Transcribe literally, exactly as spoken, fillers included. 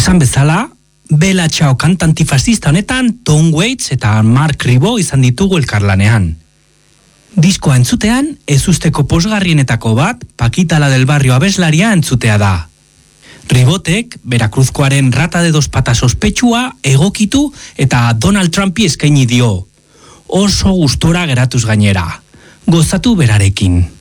Esan bezala, Bella Ciao kanta antifascista honetan Tom Waits eta Mark Ribot izan ditugu elkarlanean. Diskoa entzutean, ezusteko posgarrienetako bat, Pakitala del Barrio abeslaria entzutea da. Ribotek, Berakruzkoaren rata de dos patas ospetsua egokitu eta Donald Trumpi eskaini dio. Oso gustora geratuz gainera. Gozatu berarekin.